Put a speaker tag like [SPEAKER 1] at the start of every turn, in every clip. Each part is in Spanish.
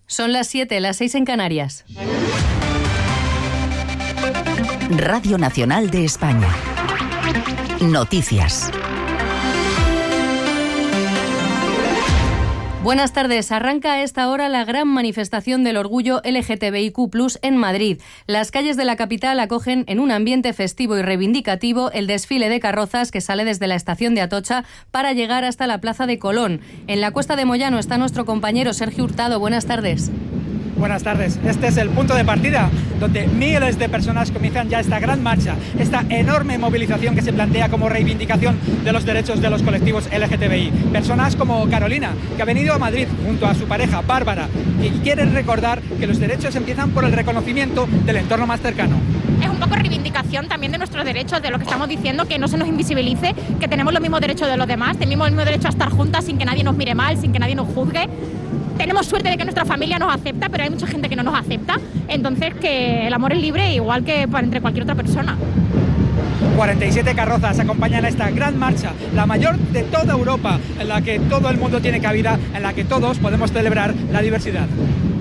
[SPEAKER 1] Son las 7, las 6 en Canarias.
[SPEAKER 2] Radio Nacional de España. Noticias.
[SPEAKER 1] Buenas tardes. Arranca a esta hora la gran manifestación del orgullo LGTBIQ+ en Madrid. Las calles de la capital acogen en un ambiente festivo y reivindicativo el desfile de carrozas que sale desde la estación de Atocha para llegar hasta la Plaza de Colón. En la Cuesta de Moyano está nuestro compañero Sergio Hurtado. Buenas tardes.
[SPEAKER 3] Buenas tardes. Este es el punto de partida donde miles de personas comienzan ya esta gran marcha, esta enorme movilización que se plantea como reivindicación de los derechos de los colectivos LGTBI. Personas como Carolina, que ha venido a Madrid junto a su pareja Bárbara y quieren recordar que los derechos empiezan por el reconocimiento del entorno más cercano.
[SPEAKER 4] Es un poco reivindicación también de nuestros derechos, de lo que estamos diciendo, que no se nos invisibilice, que tenemos los mismos derechos de los demás, tenemos el mismo derecho a estar juntas sin que nadie nos mire mal, sin que nadie nos juzgue. Tenemos suerte de que nuestra familia nos acepta, pero hay mucha gente que no nos acepta. Entonces, que el amor es libre igual que entre cualquier otra persona.
[SPEAKER 3] 47 carrozas acompañan a esta gran marcha, la mayor de toda Europa, en la que todo el mundo tiene cabida, en la que todos podemos celebrar la diversidad.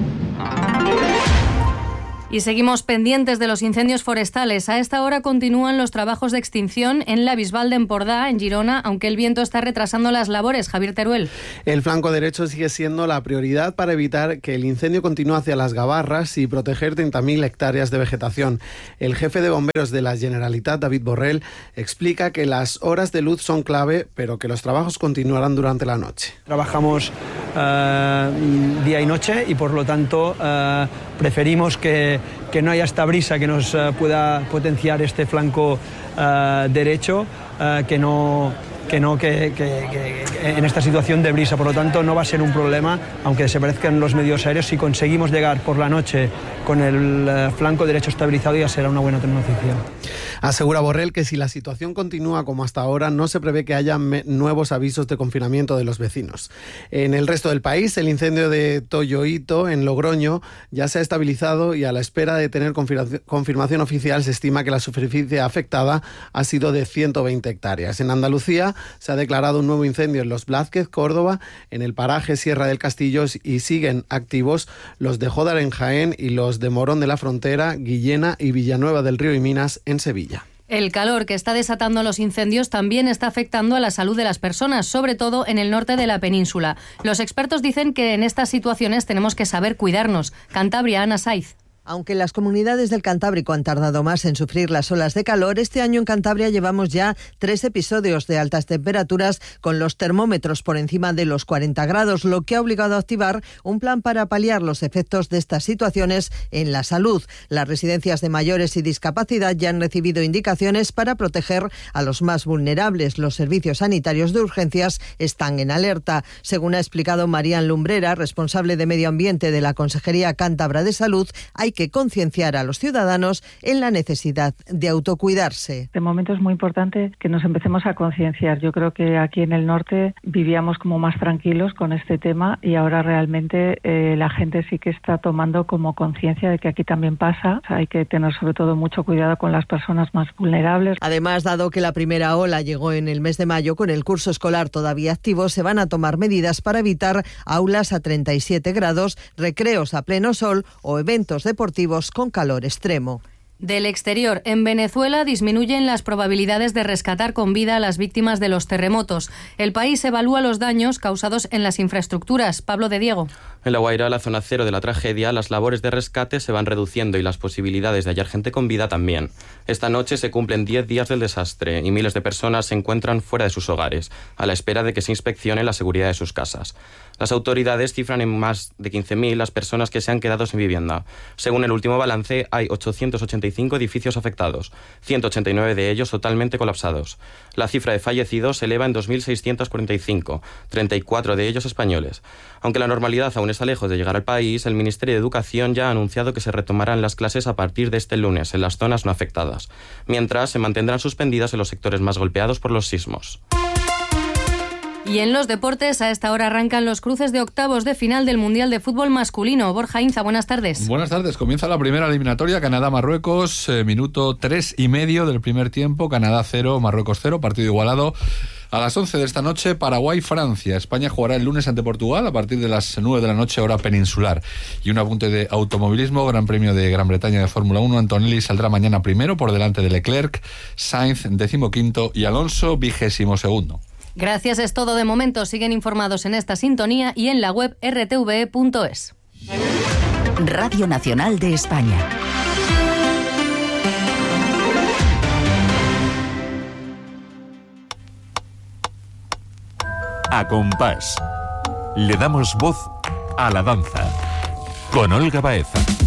[SPEAKER 1] Y seguimos pendientes de los incendios forestales. A esta hora continúan los trabajos de extinción en la Bisbal de Empordà, en Girona, aunque el viento está retrasando las labores. Javier Teruel.
[SPEAKER 5] El flanco derecho sigue siendo la prioridad para evitar que el incendio continúe hacia las Gavarras y proteger 30.000 hectáreas de vegetación. El jefe de bomberos de la Generalitat, David Borrell, explica que las horas de luz son clave, pero que los trabajos continuarán durante la noche.
[SPEAKER 6] Trabajamos día y noche y por lo tanto preferimos que no haya esta brisa que nos pueda potenciar este flanco derecho, que en esta situación de brisa. Por lo tanto, no va a ser un problema, aunque se parezcan los medios aéreos. Si conseguimos llegar por la noche con el flanco derecho estabilizado, ya será una buena noticia.
[SPEAKER 5] Asegura Borrell que si la situación continúa como hasta ahora, no se prevé que haya nuevos avisos de confinamiento de los vecinos. En el resto del país, el incendio de Toyoito, en Logroño, ya se ha estabilizado y a la espera de tener confirmación oficial se estima que la superficie afectada ha sido de 120 hectáreas. En Andalucía se ha declarado un nuevo incendio en Los Blázquez, Córdoba, en el paraje Sierra del Castillo, y siguen activos los de Jódar en Jaén y los de Morón de la Frontera, Guillena y Villanueva del Río y Minas en Sevilla.
[SPEAKER 1] El calor que está desatando los incendios también está afectando a la salud de las personas, sobre todo en el norte de la península. Los expertos dicen que en estas situaciones tenemos que saber cuidarnos. Cantabria, Ana Saiz.
[SPEAKER 7] Aunque las comunidades del Cantábrico han tardado más en sufrir las olas de calor, este año en Cantabria llevamos ya 3 episodios de altas temperaturas con los termómetros por encima de los 40 grados, lo que ha obligado a activar un plan para paliar los efectos de estas situaciones en la salud. Las residencias de mayores y discapacidad ya han recibido indicaciones para proteger a los más vulnerables. Los servicios sanitarios de urgencias están en alerta. Según ha explicado Marían Lumbrera, responsable de Medio Ambiente de la Consejería Cántabra de Salud, hay que concienciar a los ciudadanos en la necesidad de autocuidarse.
[SPEAKER 8] De momento es muy importante que nos empecemos a concienciar. Yo creo que aquí en el norte vivíamos como más tranquilos con este tema y ahora realmente la gente sí que está tomando como conciencia de que aquí también pasa. O sea, hay que tener sobre todo mucho cuidado con las personas más vulnerables.
[SPEAKER 7] Además, dado que la primera ola llegó en el mes de mayo, con el curso escolar todavía activo, se van a tomar medidas para evitar aulas a 37 grados, recreos a pleno sol o eventos deportivos con calor extremo.
[SPEAKER 1] Del exterior, en Venezuela disminuyen las probabilidades de rescatar con vida a las víctimas de los terremotos. El país evalúa los daños causados en las infraestructuras. Pablo de Diego.
[SPEAKER 9] En La Guaira, la zona cero de la tragedia, las labores de rescate se van reduciendo y las posibilidades de hallar gente con vida también. Esta noche se cumplen 10 días del desastre y miles de personas se encuentran fuera de sus hogares, a la espera de que se inspeccione la seguridad de sus casas. Las autoridades cifran en más de 15.000 las personas que se han quedado sin vivienda. Según el último balance, hay 885 edificios afectados, 189 de ellos totalmente colapsados. La cifra de fallecidos se eleva en 2.645, 34 de ellos españoles. Aunque la normalidad aún está lejos de llegar al país, el Ministerio de Educación ya ha anunciado que se retomarán las clases a partir de este lunes en las zonas no afectadas, mientras se mantendrán suspendidas en los sectores más golpeados por los sismos.
[SPEAKER 1] Y en los deportes, a esta hora arrancan los cruces de octavos de final del Mundial de Fútbol Masculino. Borja Inza, buenas tardes.
[SPEAKER 10] Buenas tardes. Comienza la primera eliminatoria, Canadá-Marruecos, minuto 3:30 del primer tiempo, Canadá 0, Marruecos 0, partido igualado. A las 11 de esta noche, Paraguay-Francia. España jugará el lunes ante Portugal a partir de las 9 de la noche, hora peninsular. Y un apunte de automovilismo, Gran Premio de Gran Bretaña de Fórmula 1. Antonelli saldrá mañana primero por delante de Leclerc, Sainz 15º y Alonso 22º.
[SPEAKER 1] Gracias, es todo de momento. Siguen informados en esta sintonía y en la web rtve.es.
[SPEAKER 2] Radio Nacional de España.
[SPEAKER 11] A compás. Le damos voz a la danza. Con Olga Baeza.